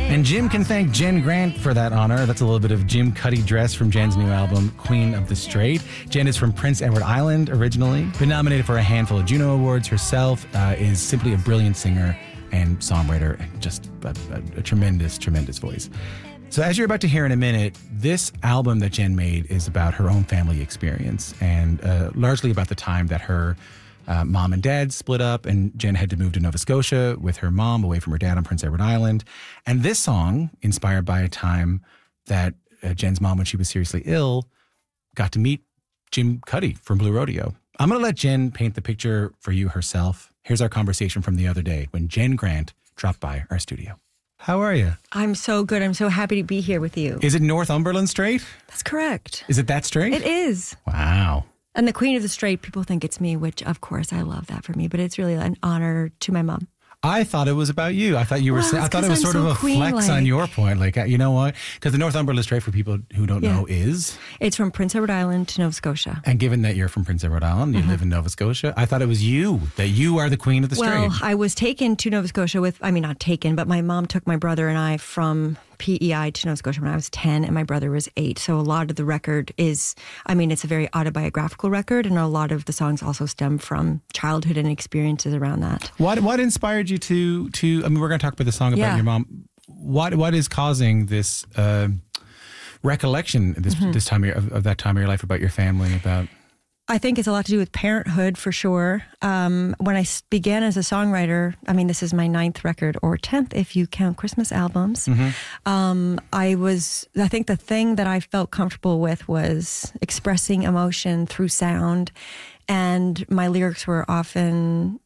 And Jim can thank Jen Grant for that honor. That's a little bit of Jim Cuddy Dress from Jen's new album, Queen of the Strait. Jen is from Prince Edward Island originally. Been nominated for a handful of Juno Awards herself. Is simply a brilliant singer and songwriter and just a tremendous, tremendous voice. So as you're about to hear in a minute, this album that Jen made is about her own family experience and largely about the time that her mom and dad split up and Jen had to move to Nova Scotia with her mom away from her dad on Prince Edward Island. And this song, inspired by a time that Jen's mom, when she was seriously ill, got to meet Jim Cuddy from Blue Rodeo. I'm going to let Jen paint the picture for you herself. Here's our conversation from the other day when Jen Grant dropped by our studio. How are you? I'm so good. I'm so happy to be here with you. Is it Northumberland Strait? That's correct. Is it that straight? It is. Wow. And the Queen of the Strait, people think it's me, which of course I love that for me, but it's really an honor to my mom. I thought it was about you. I thought you were. I thought it was sort of a flex on your point. Like, you know what? Because the Northumberland Strait, for people who don't know, is it's from Prince Edward Island to Nova Scotia. And given that you're from Prince Edward Island, you live in Nova Scotia. I thought it was you, that you are the Queen of the Strait. Well, I was taken to Nova Scotia not taken, but my mom took my brother and I from PEI to Nova Scotia when I was 10 and my brother was 8. So a lot of the record is, it's a very autobiographical record, and a lot of the songs also stem from childhood and experiences around that. What inspired you to we're going to talk about the song about your mom. What is causing this recollection this time of that time of your life about your family, about... I think it's a lot to do with parenthood, for sure. When I began as a songwriter, this is my 9th record, or 10th if you count Christmas albums. I think the thing that I felt comfortable with was expressing emotion through sound, and my lyrics were often,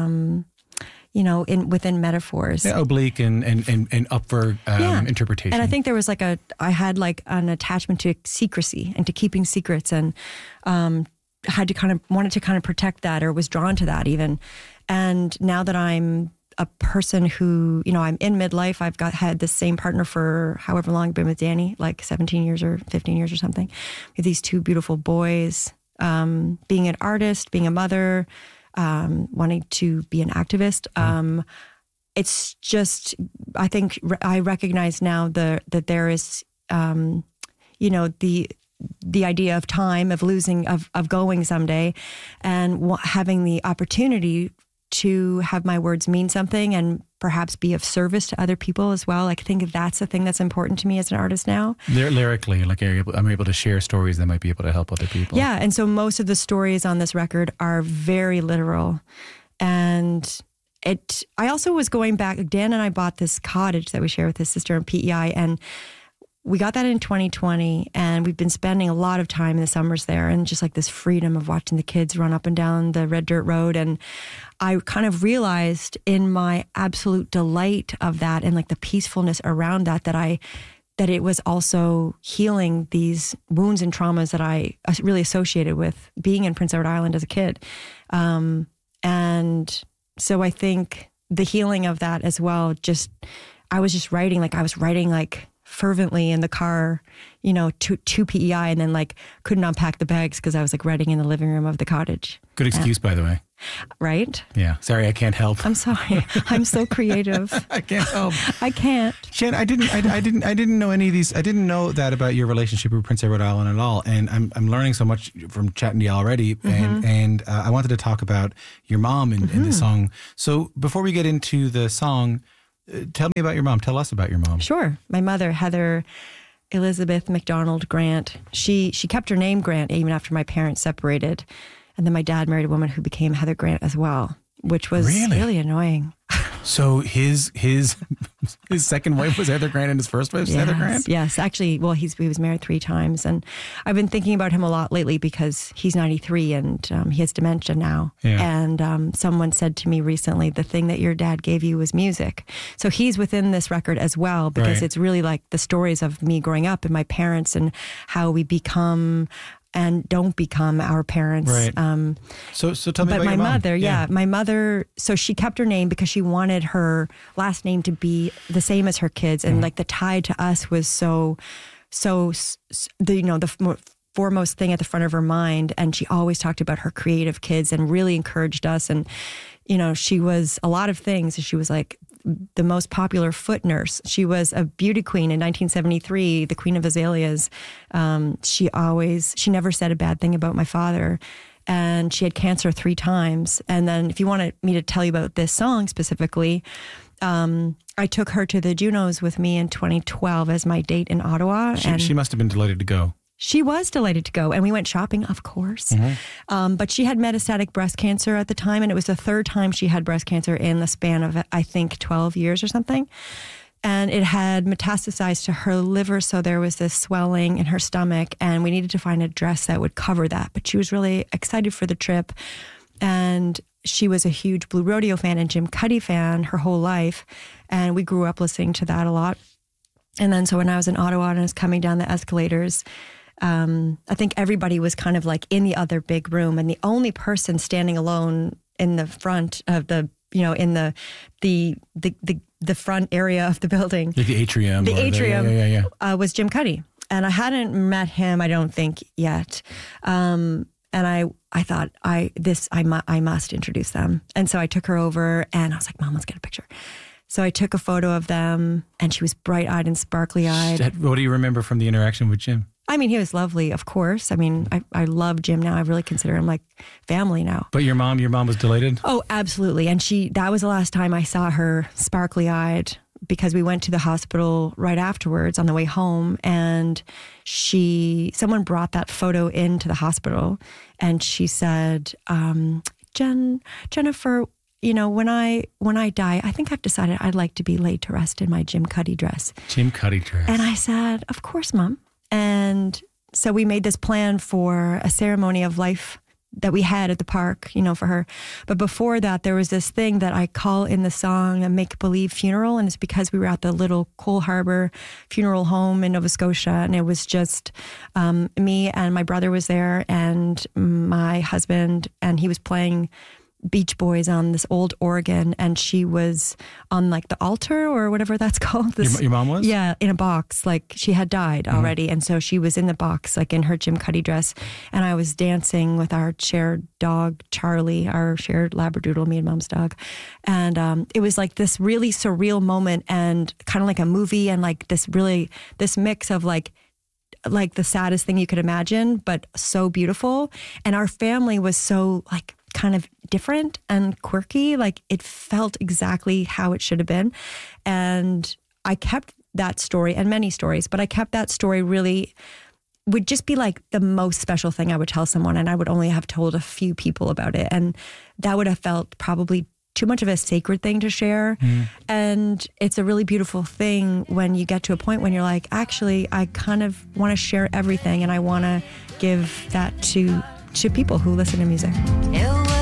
within metaphors. Yeah, oblique and up for interpretation. And I think there was I had an attachment to secrecy and to keeping secrets, and wanted to protect that, or was drawn to that even. And now that I'm a person who, I'm in midlife, I've had the same partner for however long I've been with Danny, like 17 years or 15 years or something. We have these 2 beautiful boys, being an artist, being a mother, wanting to be an activist. It's just, I think I recognize now that there is, the idea of time, of losing, of going someday, and having the opportunity to have my words mean something and perhaps be of service to other people as well. I think that's the thing that's important to me as an artist now. Lyrically, I'm able to share stories that might be able to help other people. Yeah, and so most of the stories on this record are very literal. And I also was going back, Dan and I bought this cottage that we share with his sister in PEI, and we got that in 2020, and we've been spending a lot of time in the summers there, and just this freedom of watching the kids run up and down the red dirt road. And I kind of realized in my absolute delight of that and the peacefulness around that it was also healing these wounds and traumas that I really associated with being in Prince Edward Island as a kid. And so I think the healing of that as well, I was writing fervently in the car, to PEI, and then couldn't unpack the bags because I was writing in the living room of the cottage. Good excuse, by the way. Right? Yeah. Sorry, I can't help. I'm sorry. I'm so creative. I can't help. I can't. Jen, I didn't know any of these. I didn't know that about your relationship with Prince Edward Island at all. And I'm learning so much from chatting to you already. And I wanted to talk about your mom in the song. So before we get into the song, tell me about your mom. Tell us about your mom. Sure. My mother, Heather Elizabeth McDonald Grant, she kept her name Grant even after my parents separated. And then my dad married a woman who became Heather Grant as well, which was really annoying. So his second wife was Heather Grant and his first wife was Heather Grant? Yes. Actually, he was married 3 times. And I've been thinking about him a lot lately because he's 93 and he has dementia now. Yeah. And someone said to me recently, the thing that your dad gave you was music. So he's within this record as well, because it's really the stories of me growing up and my parents and how we become and don't become our parents. Right. So tell me about my your mom. Mother, my mother, so she kept her name because she wanted her last name to be the same as her kids. And the tie to us was the foremost thing at the front of her mind. And she always talked about her creative kids and really encouraged us. And, she was a lot of things. She was the most popular foot nurse. She was a beauty queen in 1973, the Queen of Azaleas. She never said a bad thing about my father. And she had cancer 3 times. And then if you wanted me to tell you about this song specifically, I took her to the Junos with me in 2012 as my date in Ottawa. She must have been delighted to go. She was delighted to go. And we went shopping, of course. But she had metastatic breast cancer at the time. And it was the 3rd time she had breast cancer in the span of, I think, 12 years or something. And it had metastasized to her liver, so there was this swelling in her stomach, and we needed to find a dress that would cover that. But she was really excited for the trip, and she was a huge Blue Rodeo fan and Jim Cuddy fan her whole life, and we grew up listening to that a lot. And then so when I was in Ottawa and I was coming down the escalators, I think everybody was kind of like in the other big room, and the only person standing alone in the front of the, in the front area of the building. Like the atrium. Was Jim Cuddy. And I hadn't met him, I don't think, yet. And I thought, I must introduce them. And so I took her over and I was like, Mom, let's get a picture. So I took a photo of them and she was bright-eyed and sparkly-eyed. What do you remember from the interaction with Jim? I mean, he was lovely, of course. I mean, I love Jim now. I really consider him like family now. But your mom was delighted? Oh, absolutely. And that was the last time I saw her sparkly-eyed, because we went to the hospital right afterwards on the way home, and someone brought that photo into the hospital, and she said, Jennifer, when I die, I think I've decided I'd like to be laid to rest in my Jim Cuddy dress. Jim Cuddy dress. And I said, of course, Mom. And so we made this plan for a ceremony of life that we had at the park, for her. But before that, there was this thing that I call in the song a make-believe funeral. And it's because we were at the little Cole Harbour funeral home in Nova Scotia. And it was just me, and my brother was there, and my husband, and he was playing Beach Boys on this old organ, and she was on like the altar or whatever that's called. Your mom was? Yeah, in a box. Like she had died already, and so she was in the box, like in her Jim Cuddy dress, and I was dancing with our shared dog, Charlie, our shared Labradoodle, me and Mom's dog, and it was like this really surreal moment, and kind of like a movie, and like this mix of like the saddest thing you could imagine, but so beautiful. And our family was so like kind of different and quirky. Like it felt exactly how it should have been. And I kept that story, and many stories, but I kept that story really, would just be like the most special thing I would tell someone, and I would only have told a few people about it. And that would have felt probably too much of a sacred thing to share. And it's a really beautiful thing when you get to a point when you're like, actually, I kind of want to share everything, and I want to give that to people who listen to music.